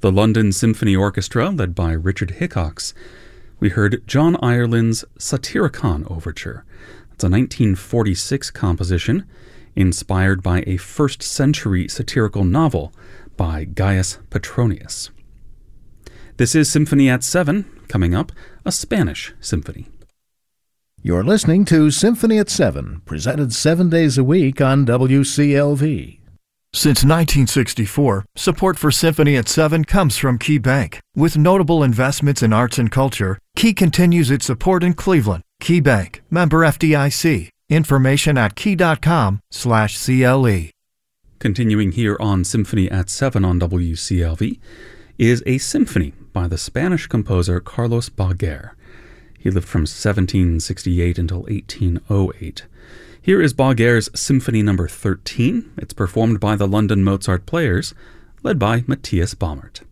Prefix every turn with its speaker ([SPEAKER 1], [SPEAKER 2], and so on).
[SPEAKER 1] the London Symphony Orchestra, led by Richard Hickox. We heard John Ireland's Satyricon Overture. It's a 1946 composition inspired by a first-century satirical novel by Gaius Petronius. This is Symphony at 7. Coming up, a Spanish symphony.
[SPEAKER 2] You're listening to Symphony at 7, presented 7 days a week on WCLV.
[SPEAKER 3] Since 1964, support for Symphony at 7 comes from Key Bank. With notable investments in arts and culture, Key continues its support in Cleveland. Key Bank, member FDIC. Information at key.com/CLE.
[SPEAKER 1] Continuing here on Symphony at 7 on WCLV is a symphony by the Spanish composer Carlos Balaguer. He lived from 1768 until 1808. Here is Balaguer's Symphony No. 13. It's performed by the London Mozart Players, led by Matthias Baumert.